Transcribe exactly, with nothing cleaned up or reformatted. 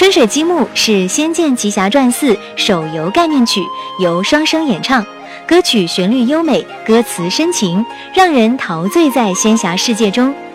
春水积木是《仙剑奇侠传四》手游概念曲，由双声演唱。歌曲旋律优美，歌词深情，让人陶醉在仙侠世界中。